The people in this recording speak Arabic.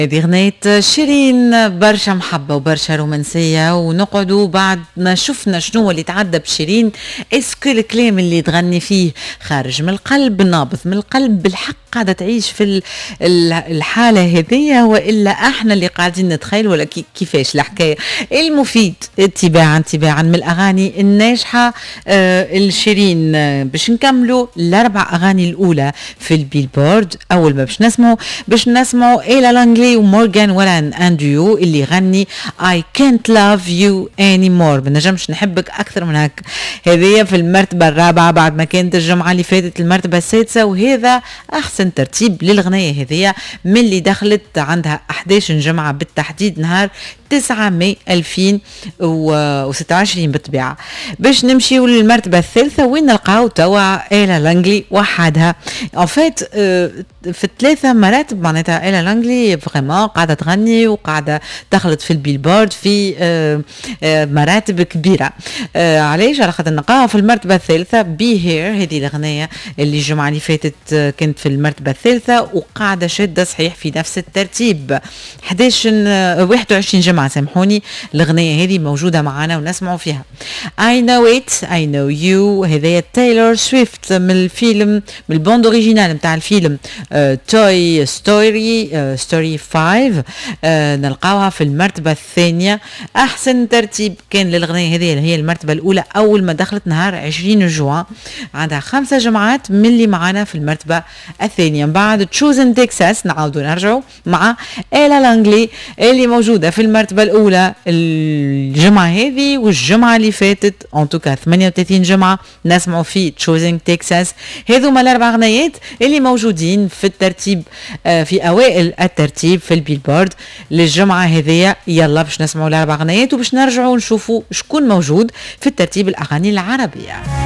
هذه غنية شيرين، برشا محبة وبرشا رومانسية، ونقعدوا بعد ما شفنا شنو اللي تعدى بشيرين. اسكو الكلام اللي تغني فيه خارج من القلب، نابض من القلب، بالحق قاعدة تعيش في الحالة هذية، وإلا احنا اللي قاعدين نتخيل، ولا كيفاش الحكاية؟ المفيد تباعا من الأغاني الناجحة الشيرين. باش نكملوا الأربع أغاني الأولى في البيلبورد. أول ما باش نسمعوا إيلا لانغلي ومورغان ولان أندريو اللي غني I can't love you anymore، بنجمش نحبك أكثر من هك. هذه في المرتبة الرابعة بعد ما كانت الجمعة اللي فاتت المرتبة السادسة، وهذا أحسن ترتيب للغنية هذه من اللي دخلت عندها 11 جمعة بالتحديد نهار 9 ماي 2026 بالطبيعة. باش نمشيو للمرتبة الثالثة وين نلقاو توا إيلا لانغلي وحدها. en fait في الثلاثة مراتب معناتها إيلا لانغلي فريمون قاعدة تغني وقاعدة دخلت في البيلبورد في مراتب كبيرة. علاش؟ على خاطر نلقاها في المرتبة الثالثة بي هير، هذه الأغنية اللي الجمعة اللي فاتت كانت في المرتبة الثالثة وقاعدة شادة صحيح في نفس الترتيب. 21 جمعة سامحوني الأغنية هذه موجودة معنا ونسمعوا فيها. I know it I know you، هذه تايلور سويفت من الفيلم، من البوند اوريجينال متاع الفيلم توي ستوري 5. نلقاوها في المرتبة الثانية. أحسن ترتيب كان للأغنية هذه اللي هي المرتبة الأولى أول ما دخلت نهار 20 جوان، عندها 5 جمعات من اللي معنا في المرتبة الثانية. بعد تشوزن تكساس نعاودوا نرجعوا مع إيلا لانغلي اللي موجودة في المرتبة الأولى الجمعة هذه والجمعة اللي فاتت en tout cas 38 جمعة نسمعوا في تشوزن تكساس. هذوما الأربع أغنيات اللي موجودين في الترتيب في أوائل الترتيب في البيلبورد للجمعة هذه. يلا باش نسمعوا الأربع أغنيات وباش نرجعوا نشوفوا شكون موجود في الترتيب الأغاني العربية.